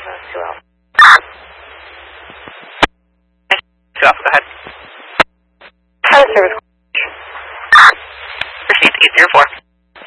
2 Alpha. 2 Alpha, go ahead. Hi, service. Received 804.